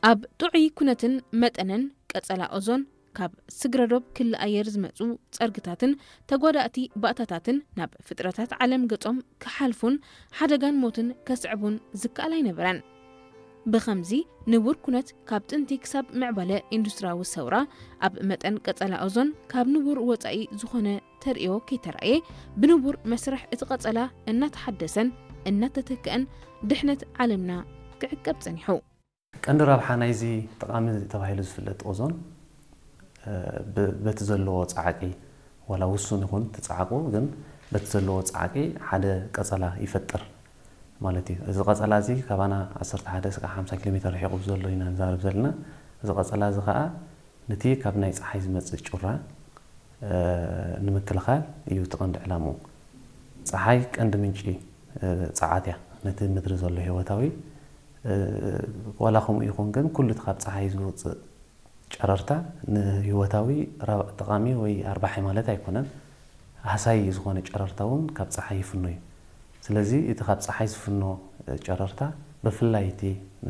ኣብ ጥዑይ ኩነትን መጠነን ቀጸላ ኦዞን ካብ ስግረዶብ ክል ኣየር ዝመጹ ጸርግታትን ተጓዳእቲ ባእታታትን ናብ ፍጥረታት ዓለም ገጾም ክሓልፉን ሓደጋን ሞትን ከስዕቡን ዝከኣል ኣይነበረን። ብኸምዚ ንቡር ኩነት ካብ ጥንቲ ክሳብ ምዕባለ ኢንዱስትሪያዊ ሰውራ ኣብ መጠን ቀጸላ ኦዞን ካብ ንቡር ወጻኢ ዝኾነ ተርእዮ ከይተረኣየ ብንቡር መስርሕ እቲ ቀጸላ እናተሓደሰን እናተተክአን ድሕነት ዓለምና ክዕቀብ ጸኒሑ። ቀንዲ ረብሓ ናይዚ ጠቃሚ ተባሂሉ ዝፍለጥ ኦዞን በቲ ዘለዎ ጻዕቂ ወላ ውሱን ይኹን ተጻዕቁ ግን በቲ ዘለዎ ጻዕቂ ሓደ ቀጸላ ይፈጥር ማለት እዩ። እዚ ቀጸላ እዚ ካባና 11 እስከ 50 ኪሎ ሜትር ርሒቑ ዘሎ ኢና ንዛረብ ዘለና። እዚ ቀጸላ እዚ ከዓ ነቲ ካብ ናይ ፀሓይ ዝመጽእ ጩራ ንምክልኻል እዩ ትቐንዲ ዕላምኡ። ፀሓይ ቀንዲ ምንጪ ጸዓት እያ ነቲ ምድሪ ዘሎ ህይወታዊ ወላ ከምኡ ይኹን ግን ኩሉ እቲ ካብ ፀሓይ ዝወፅእ ጨረርታ ንህይወታዊ ጠቃሚ ወይ ኣርባሒ ማለት ኣይኮነን። ሃሳይ ዝኾነ ጨረርታ እውን ካብ ፀሓይ ይፍኖ እዩ። ስለዚ እቲ ካብ ፀሓይ ዝፍኖ ጨረርታ ብፍላይ እቲ